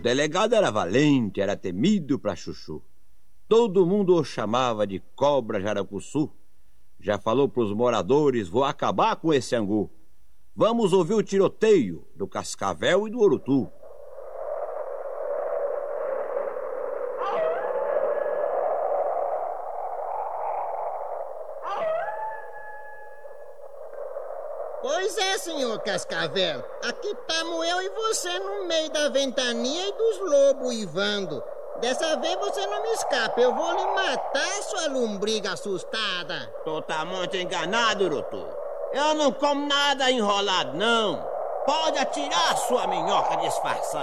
delegado era valente, era temido pra chuchu. Todo mundo o chamava de cobra jaracuçu. Já falou pros moradores, vou acabar com esse angu. Vamos ouvir o tiroteio do Cascavel e do Urutu. Pois é, senhor Cascavel. Aqui estamos eu e você no meio da ventania e dos lobos uivando. Dessa vez você não me escapa. Eu vou lhe matar, sua lombriga assustada. Tu tá muito enganado, Urutu. Eu não como nada enrolado, não. Pode atirar, sua minhoca disfarçada.